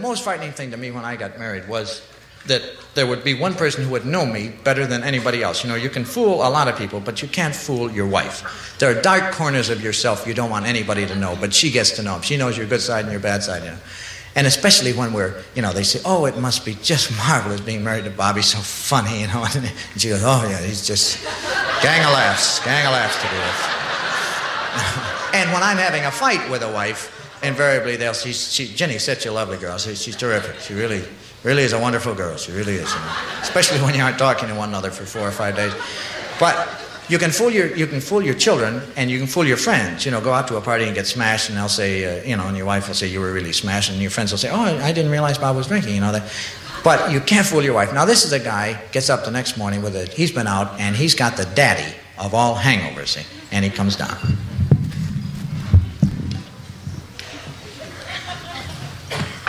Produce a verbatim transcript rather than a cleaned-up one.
most frightening thing to me when I got married was that there would be one person who would know me better than anybody else. You know, you can fool a lot of people, but you can't fool your wife. There are dark corners of yourself you don't want anybody to know, but she gets to know them. She knows your good side and your bad side, you know. And especially when we're, you know, they say, oh, it must be just marvelous being married to Bobby, so funny, you know. And she goes, oh, yeah, he's just gang of laughs, gang of laughs to be with. And when I'm having a fight with a wife, invariably they'll see, she, Jenny's such a lovely girl. She, she's terrific. She really, really is a wonderful girl. She really is. You know? Especially when you aren't talking to one another for four or five days. But you can fool your, you can fool your children and you can fool your friends. You know, go out to a party and get smashed and they'll say, uh, you know, and your wife will say you were really smashed and your friends will say, oh, I didn't realize Bob was drinking, you know. That. But you can't fool your wife. Now, this is a guy, gets up the next morning with a, he's been out and he's got the daddy of all hangovers, see, and he comes down.